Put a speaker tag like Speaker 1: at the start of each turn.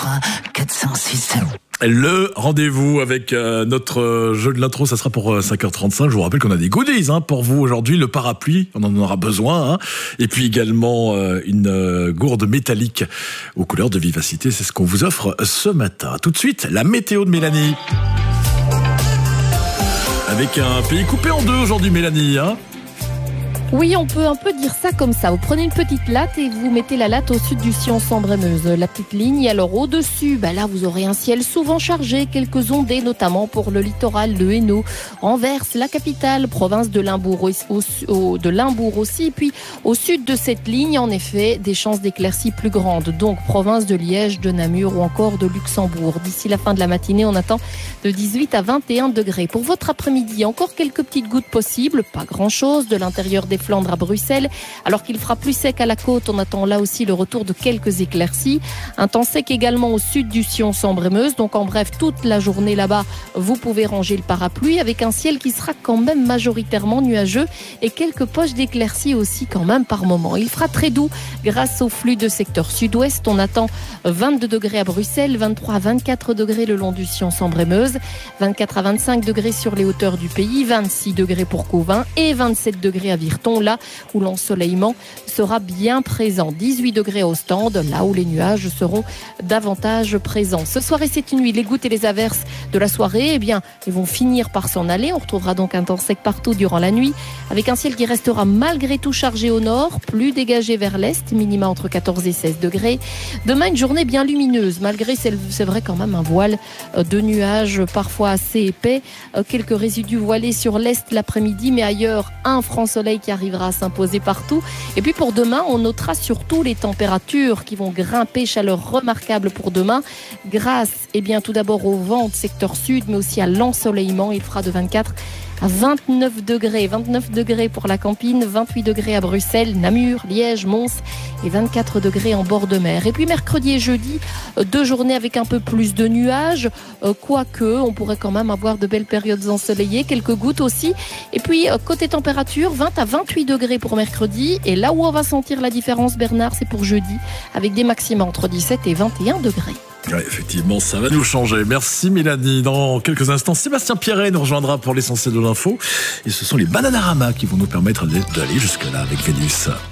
Speaker 1: 406.
Speaker 2: Le rendez-vous avec notre jeu de l'intro, ça sera pour 5h35. Je vous rappelle qu'on a des goodies pour vous aujourd'hui. Le parapluie, on en aura besoin. Et puis également une gourde métallique aux couleurs de vivacité. C'est ce qu'on vous offre ce matin. Tout de suite, la météo de Mélanie. Avec un pays coupé en deux aujourd'hui, Mélanie.
Speaker 3: Oui, on peut un peu dire ça comme ça. Vous prenez une petite latte et vous mettez la latte au sud du Sion-Sambre-et-Meuse. La petite ligne, et alors au-dessus, là vous aurez un ciel souvent chargé, quelques ondées, notamment pour le littoral, le Hainaut, Anvers, la capitale, province de Limbourg, de Limbourg aussi. Et puis au sud de cette ligne, en effet, des chances d'éclaircies plus grandes. Donc province de Liège, de Namur ou encore de Luxembourg. D'ici la fin de la matinée, on attend de 18 à 21 degrés. Pour votre après-midi, encore quelques petites gouttes possibles, pas grand-chose, de l'intérieur des Flandres à Bruxelles. Alors qu'il fera plus sec à la côte, on attend là aussi le retour de quelques éclaircies. Un temps sec également au sud du Sion-Sambre-et-Meuse. Donc en bref, toute la journée là-bas, vous pouvez ranger le parapluie avec un ciel qui sera quand même majoritairement nuageux et quelques poches d'éclaircies aussi quand même par moment. Il fera très doux grâce au flux de secteur sud-ouest. On attend 22 degrés à Bruxelles, 23 à 24 degrés le long du Sion-Sambre-et-Meuse, 24 à 25 degrés sur les hauteurs du pays, 26 degrés pour Cauvin et 27 degrés à Virton, là où l'ensoleillement sera bien présent. 18 degrés à Ostende, là où les nuages seront davantage présents. Ce soir et cette nuit, les gouttes et les averses de la soirée, ils vont finir par s'en aller. On retrouvera donc un temps sec partout durant la nuit, avec un ciel qui restera malgré tout chargé au nord, plus dégagé vers l'est, minima entre 14 et 16 degrés. Demain, une journée bien lumineuse, malgré, c'est vrai, quand même un voile de nuages parfois assez épais. Quelques résidus voilés sur l'est l'après-midi, mais ailleurs, un franc soleil qui arrivera à s'imposer partout. Et puis pour demain, on notera surtout les températures qui vont grimper, chaleur remarquable pour demain, grâce tout d'abord au vent de secteur sud, mais aussi à l'ensoleillement. Il fera de 24 à 29 degrés. 29 degrés pour la Campine, 28 degrés à Bruxelles, Namur, Liège, Mons et 24 degrés en bord de mer. Et puis mercredi et jeudi, 2 journées avec un peu plus de nuages, quoique on pourrait quand même avoir de belles périodes ensoleillées, quelques gouttes aussi. Et puis côté température, 20 à 28 degrés pour mercredi. Et là où on va sentir la différence, Bernard, c'est pour jeudi, avec des maxima entre 17 et 21 degrés.
Speaker 2: Oui, effectivement, ça va nous changer. Merci Mélanie. Dans quelques instants, Sébastien Pierret nous rejoindra pour l'essentiel de l'info. Et ce sont les Bananarama qui vont nous permettre d'aller jusque-là avec Vénus.